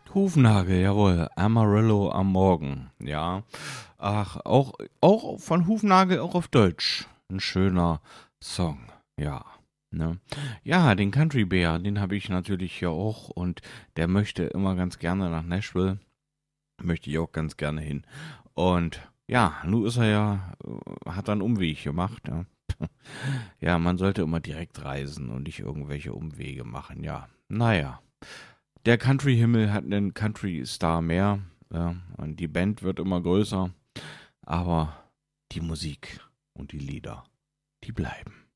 Hufnagel, jawohl. Amarillo am Morgen, ja. Ach, auch von Hufnagel, auch auf Deutsch. Ein schöner Song, ja. Ne? Ja, den Country Bear, den habe ich natürlich hier auch und der möchte immer ganz gerne nach Nashville. Möchte ich auch ganz gerne hin. Und ja, nun ist er ja, hat er einen Umweg gemacht. Ja. Ja, man sollte immer direkt reisen und nicht irgendwelche Umwege machen, ja. Naja. Der Country-Himmel hat einen Country-Star mehr, ja, und die Band wird immer größer, aber die Musik und die Lieder, die bleiben.